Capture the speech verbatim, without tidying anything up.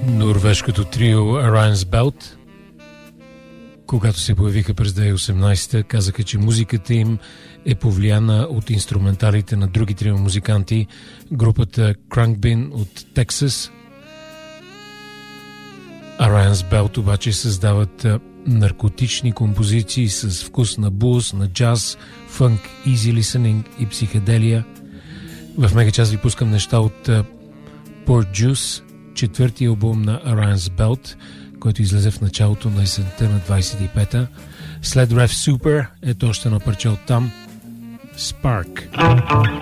Норвежкото трио Orion's Belt, когато се появиха през две хиляди и осемнадесета, казаха, че музиката им е повлияна от инструменталите на други трима музиканти, групата Khruangbin от Тексас. Orion's Belt обаче създават наркотични композиции с вкус на блуз, на джаз, фънк, easy listening и психоделия. В мега час ви пускам неща от Port Juice, четвъртия албум на Orion's Belt, който излезе в началото на есента на двадесет и пета. След Rev Super ето още едно парче от там, Spark.